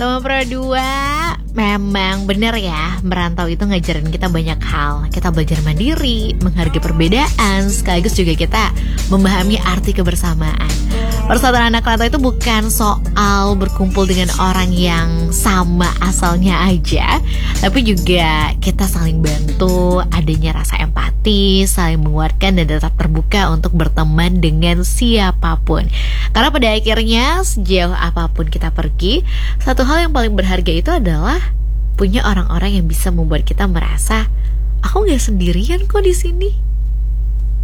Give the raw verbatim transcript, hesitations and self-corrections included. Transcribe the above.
Teman Pro dua, memang benar ya, merantau itu ngajarin kita banyak hal. Kita belajar mandiri, menghargai perbedaan, sekaligus juga kita memahami arti kebersamaan. Persatuan anak rantau itu bukan soal berkumpul dengan orang yang sama asalnya aja, tapi juga kita saling bantu, adanya rasa empati, saling menguatkan dan tetap terbuka untuk berteman dengan siapapun. Karena pada akhirnya sejauh apapun kita pergi, satu hal yang paling berharga itu adalah punya orang-orang yang bisa membuat kita merasa aku gak sendirian kok di sini.